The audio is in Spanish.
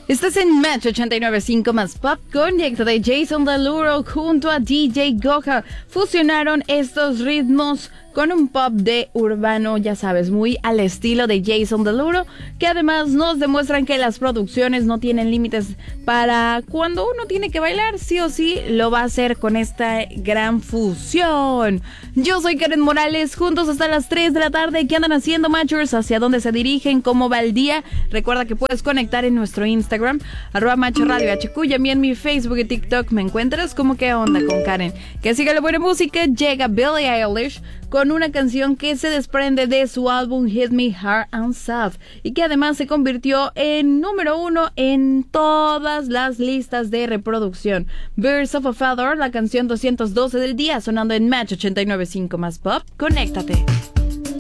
Estás en Match 89.5 más Pop Connect de Jason Derulo junto a DJ Goja. Fusionaron estos ritmos con un pop de urbano, ya sabes, muy al estilo de Jason Derulo, que además nos demuestran que las producciones no tienen límites para cuando uno tiene que bailar, sí o sí lo va a hacer con esta gran fusión. Yo soy Karen Morales, juntos hasta las 3 de la tarde. ¿Qué andan haciendo, Matchers? ¿Hacia dónde se dirigen? ¿Cómo va el día? Recuerda que puedes conectar en nuestro Instagram, @MatchRadioHQ, y a mí en mi Facebook y TikTok me encuentras como ¿Qué onda con Karen? Que siga la buena música. Llega Billie Eilish con una canción que se desprende de su álbum Hit Me Hard and Soft y que además se convirtió en número 1 en todas las listas de reproducción. Birds of a Feather, la canción 212 del día, sonando en Match 89.5 más Pop. Conéctate.